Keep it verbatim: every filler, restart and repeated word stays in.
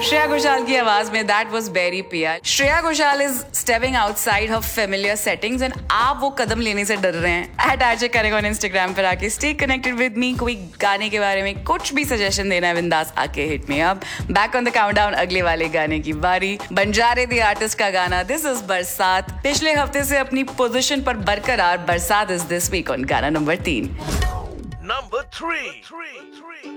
श्रेया घोषाल की आवाज में दैट वाज वेरी पिया। Shreya Ghoshal is stepping outside her familiar settings and आप वो कदम लेने से डर रहे हैं। एट आरजे करेगा ऑन इंस्टाग्राम पर आके स्टे कनेक्टेड विद मी। कोई गाने के बारे में कुछ भी सजेशन देना है बिंदास आके hit me up. Back on the countdown, अगले वाले गाने की बारी। बंजारे दी आर्टिस्ट का गाना दिस इज बरसात। पिछले हफ्ते से अपनी पोजीशन पर बरकरार बरसात इज दिस वीक ऑन गाना नंबर तीन। Number three.